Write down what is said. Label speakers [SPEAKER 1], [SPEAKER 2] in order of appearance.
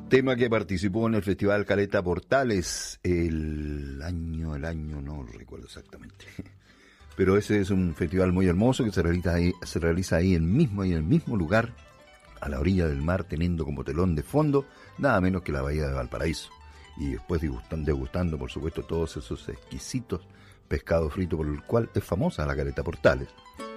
[SPEAKER 1] Tema que participó en el Festival Caleta Portales el año, no lo recuerdo exactamente. Pero ese es un festival muy hermoso que se realiza ahí en el mismo lugar, a la orilla del mar, teniendo como telón de fondo nada menos que la bahía de Valparaíso. Y después degustando, por supuesto, todos esos exquisitos pescados fritos por el cual es famosa la Caleta Portales.